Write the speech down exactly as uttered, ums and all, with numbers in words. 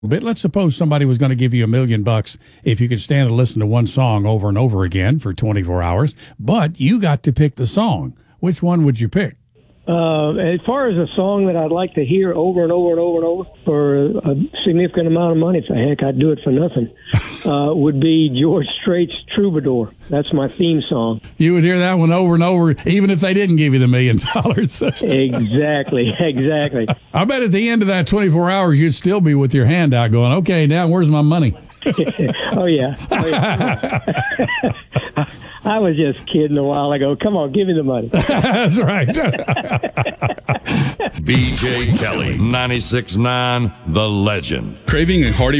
But let's suppose somebody was going to give you a million bucks if you could stand and listen to one song over and over again for twenty-four hours, but you got to pick the song. Which one would you pick? Uh, as far as a song that I'd like to hear over and over and over and over for a significant amount of money, for heck, I'd do it for nothing, uh, would be George Strait's Troubadour. That's my theme song. You would hear that one over and over, even if they didn't give you the million dollars. Exactly, exactly. I bet at the end of that twenty-four hours, you'd still be with your hand out going, okay, now where's my money? oh, yeah. Oh, yeah. I was just kidding a while ago. Come on, give me the money. That's right. B J Kelly, ninety-six point nine, The Legend. Craving a hearty